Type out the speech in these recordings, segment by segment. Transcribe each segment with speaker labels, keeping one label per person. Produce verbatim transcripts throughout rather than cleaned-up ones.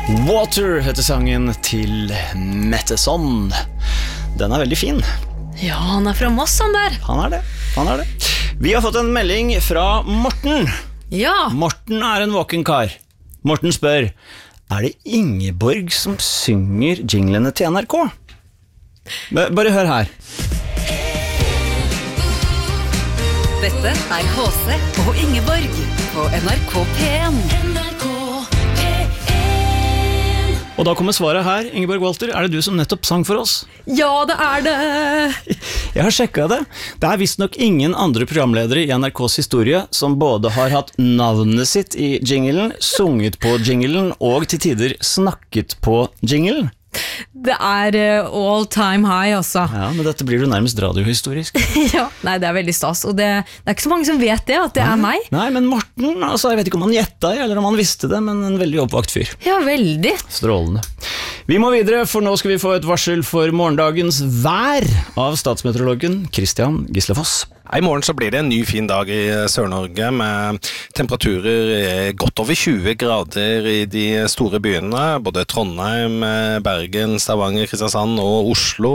Speaker 1: Water heter sangen til Metteson. Den er veldig fin.
Speaker 2: Ja, han er fra Moss, han der.
Speaker 1: Han er det, han er det. Vi har fått en melding fra Morten.
Speaker 2: Ja.
Speaker 1: Morten er en våken kar. Morten spør, er det Ingeborg som synger jinglene til N R K? Bare hør her.
Speaker 3: Dette er H C og Ingeborg på N R K P en.
Speaker 1: Og da kommer svaret her, Ingeborg Walter. Er det du som nettopp sang for oss?
Speaker 2: Ja, det er det.
Speaker 1: Jeg har sjekket det. Det er visst nok ingen andre programledere i N R K's historie som både har hatt navnet sitt i jinglen, sunget på jinglen og til tider snakket på jinglen.
Speaker 2: Det er uh, all time high, altså.
Speaker 1: Ja, men dette blir jo nærmest radiohistorisk.
Speaker 2: Ja, nei, det er veldig stas. Og det, det er ikke så mange som vet det, at det
Speaker 1: nei,
Speaker 2: er meg.
Speaker 1: Nei, men Morten, altså, jeg vet ikke om han gjettet, eller om han visste det, men en veldig oppvakt fyr.
Speaker 2: Ja, veldig.
Speaker 1: Strålende. Vi må videre, for nå skal vi få et varsel for morgendagens vær av statsmeteorologen Christian Gislefoss.
Speaker 4: I morgen så blir det en ny fin dag i Sør-Norge med temperaturer godt over tjue grader i de store byene. Både Trondheim, Bergen, Stavanger, Kristiansand og Oslo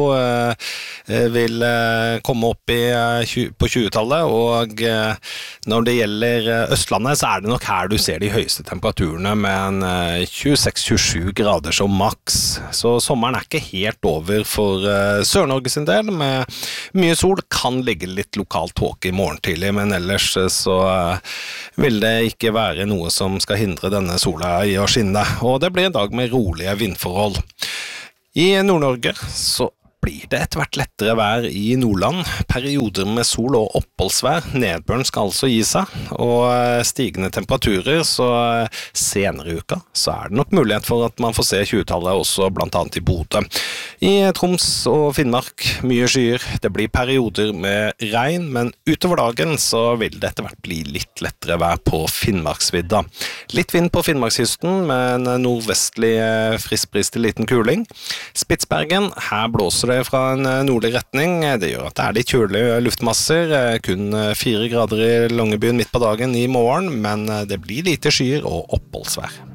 Speaker 4: vil komme opp i, på tjue-tallet. Og når det gjelder Østlandet så er det nok her du ser de høyeste temperaturene med en tjueseks til tjuesju grader som maks. Så sommeren er ikke helt over for Sør-Norge sin del. Med mye sol kan ligge litt lokalt tåke i morgen tidlig, men ellers så vil det ikke være noe som skal hindre denne sola i å skinne. Og det blir en dag med rolige vindforhold. I Nord-Norge så blir det etter hvert lettere vær i Nordland. Perioder med sol og oppholdsvær. Nedbøren skal altså gi seg, og stigende temperaturer, så senere i uka så er det nok mulighet for at man får se tjue-tallet også blant annet i Bodø. I Troms og Finnmark mye skyer. Det blir perioder med regn, men utover dagen så vil det etter hvert bli litt lettere vær på Finnmarksvidda. Litt vind på Finnmarkskysten med en nordvestlig friskbris til liten kuling. Spitsbergen, her blåser det fra en nordlig retning. Det gjør at det er litt kjølige luftmasser, kun fire grader i Longyearbyen midt på dagen i morgen, men det blir lite skyer og oppholdsvær.